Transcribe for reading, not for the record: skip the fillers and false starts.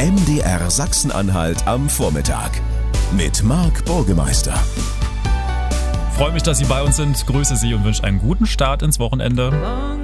MDR Sachsen-Anhalt am Vormittag mit Marc Burgemeister. Freue mich, dass Sie bei uns sind, grüße Sie und wünsche einen guten Start ins Wochenende.